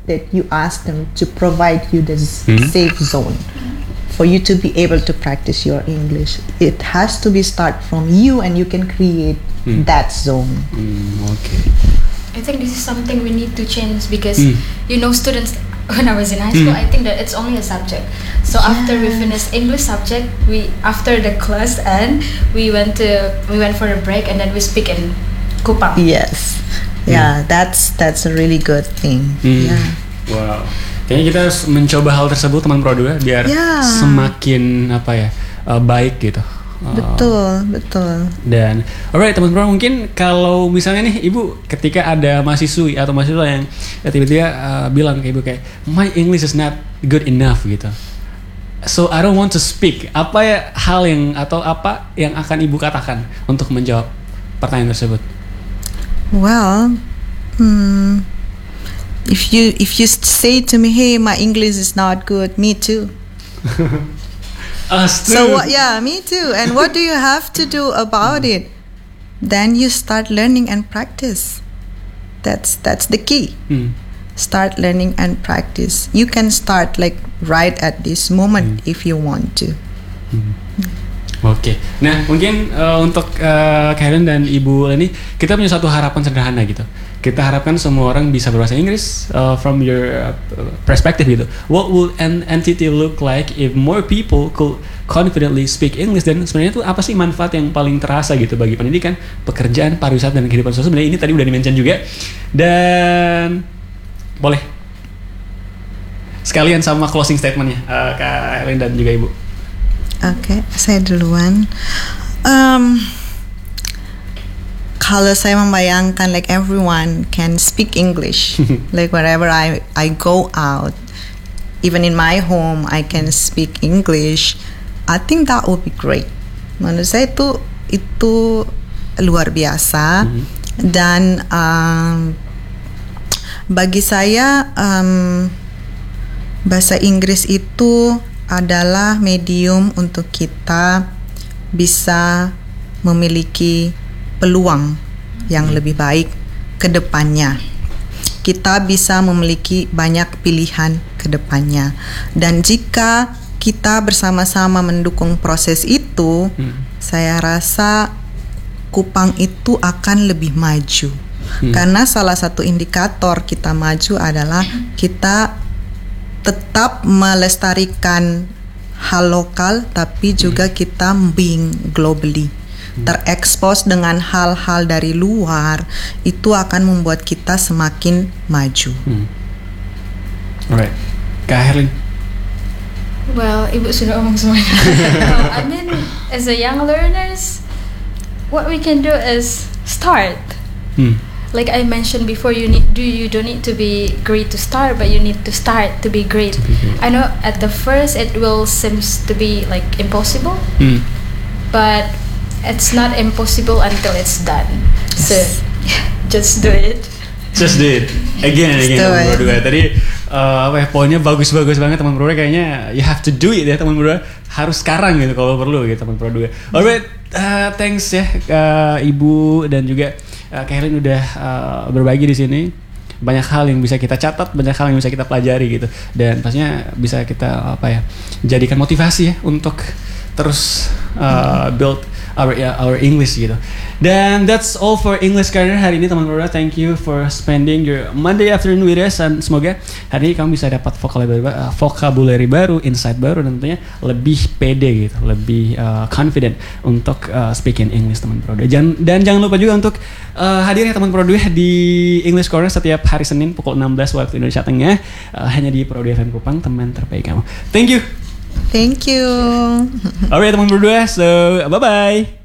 that you ask them to provide you this safe zone for you to be able to practice your English. It has to be start from you, and you can create that zone. Okay. I think this is something we need to change because students, when I was in high school, I think that it's only a subject. So after we finished English subject, after the class end, we went for a break, and then we speak in Kupang. Yes. Yeah, that's a really good thing. Yeah. Wow. Kayaknya kita harus mencoba hal tersebut teman Pro 2 biar semakin baik gitu. Betul. Dan alright teman Pro, mungkin kalau misalnya nih Ibu ketika ada mahasiswi atau mahasiswa yang tiba-tiba bilang ke Ibu kayak my English is not good enough gitu. So I don't want to speak. Apa hal yang akan Ibu katakan untuk menjawab pertanyaan tersebut? Well, if you say to me, hey, my English is not good, me too. Us too. So me too. And what do you have to do about it? Then you start learning and practice. That's the key. Start learning and practice. You can start like right at this moment if you want to. Oke. Nah, mungkin untuk Karen dan Ibu Leni, kita punya satu harapan sederhana gitu. Kita harapkan semua orang bisa berbahasa Inggris from your perspective gitu. What would an entity look like if more people could confidently speak English? Dan sebenarnya itu apa sih manfaat yang paling terasa gitu bagi pendidikan, pekerjaan, pariwisata, dan kehidupan sosial? Sebenarnya ini tadi udah di-mention juga. Dan boleh sekalian sama closing statementnya Kak Helen dan juga Ibu. Oke, saya duluan. Kalau saya membayangkan like everyone can speak English, like wherever I go out, even in my home I can speak English. I think that would be great. Menurut saya itu luar biasa. Dan bagi saya bahasa Inggris itu adalah medium untuk kita bisa memiliki peluang yang lebih baik ke depannya. Kita bisa memiliki banyak pilihan ke depannya. Dan jika kita bersama-sama mendukung proses itu, saya rasa Kupang itu akan lebih maju. Karena salah satu indikator kita maju adalah kita tetap melestarikan hal lokal, tapi juga kita being globally terekspos dengan hal-hal dari luar, itu akan membuat kita semakin maju. Alright, Kak Herlin. Well, Ibu sudah omong semuanya. I mean, as a young learners, what we can do is start. Like I mentioned before, you don't need to be great to start, but you need to start to be great. I know at the first it will seems to be like impossible, but it's not impossible until it's done. So just do it. Just do it again and again. Teman berdua tadi poinnya bagus-bagus banget teman berdua. Kayaknya you have to do it ya teman berdua. Harus sekarang gitu kalau perlu gitu teman berdua. Alright, thanks ya Ibu dan juga Kak Helen udah berbagi di sini. Banyak hal yang bisa kita catat, banyak hal yang bisa kita pelajari gitu. Dan pastinya bisa kita jadikan motivasi ya untuk terus build our English gitu. Dan that's all for English Corner hari ini teman-teman. Thank you for spending your Monday afternoon with us, dan semoga hari ini kamu bisa dapat vocabulary baru, insight baru, dan tentunya lebih pede gitu, lebih confident untuk speaking English teman-teman. Dan jangan lupa juga untuk hadir ya teman-teman di English Corner setiap hari Senin pukul 16 waktu Indonesia Tengah, hanya di Pro FM Kupang, teman terbaik kamu. Thank you. Thank you. Alright teman berdua, so bye-bye.